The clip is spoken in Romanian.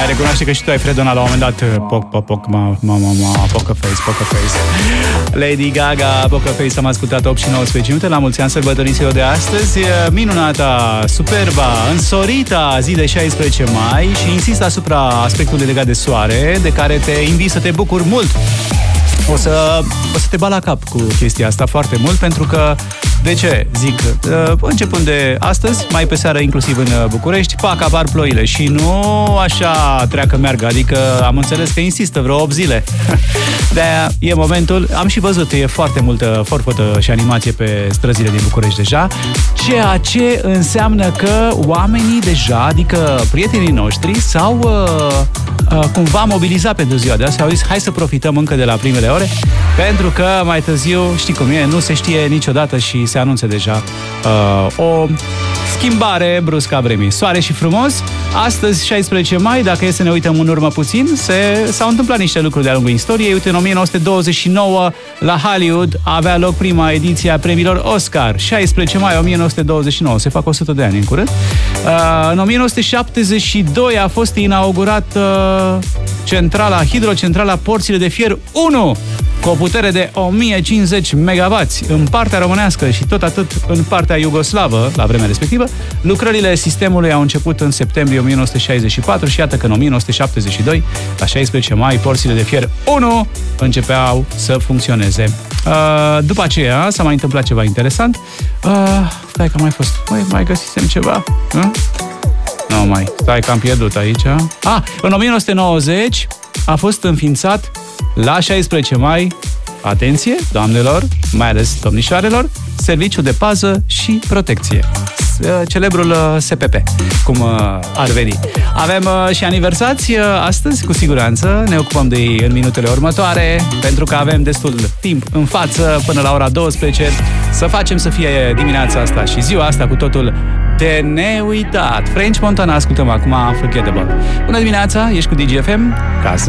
Ai recunoaște că și tu ai fredonat la un moment dat Poker Face. Lady Gaga, Poker Face, am ascultat 8 și 19 minute. La mulți ani sărbătoriților de astăzi. Minunata, superba, însorita zi de 16 mai și insist asupra aspectului legat de soare, de care te invit să te bucuri mult. O să te bat la cap cu chestia asta foarte mult, pentru că, de ce zic, începând de astăzi, mai pe seară, inclusiv în București, pac, apar ploile și nu așa treacă meargă, adică am înțeles că insistă vreo 8 zile. De-aia e momentul, am și văzut, e foarte multă forfotă și animație pe străzile din București deja, ceea ce înseamnă că oamenii deja, adică prietenii noștri, s-au cumva mobilizat pentru ziua de azi, au zis, hai să profităm încă de la primele ore, pentru că mai târziu, știi cum e, nu se știe niciodată și se anunță deja o schimbare bruscă a vremii. Soare și frumos. Astăzi, 16 mai, dacă e să ne uităm în urmă puțin, s-au întâmplat niște lucruri de-a lungul istoriei. Uite, în 1929, la Hollywood, avea loc prima ediție a premiilor Oscar. 16 mai 1929. Se fac 100 de ani în curând. În 1972 a fost inaugurat hidrocentrala Porțile de Fier 1, cu o putere de 1050 MW în partea românească și tot atât în partea iugoslavă la vremea respectivă. Lucrările sistemului au început în septembrie 1964 și iată că în 1972, la 16 mai, Porțile de Fier 1 începeau să funcționeze. După aceea s-a mai întâmplat ceva interesant. Stai că mai fost. Mai găsisem ceva. Nu mai. Stai că am pierdut aici. În 1990 a fost înființat la 16 mai, atenție, doamnelor, mai ales domnișoarelor, Serviciul de Pază și Protecție. Celebrul SPP, cum ar veni. Avem și aniversați astăzi, cu siguranță. Ne ocupăm de ei în minutele următoare, pentru că avem destul timp în față până la ora 12 să facem să fie dimineața asta și ziua asta cu totul de neuitat. French Montana ascultăm acum, Unforgettable. Bună dimineața, ești cu DGFM, ca să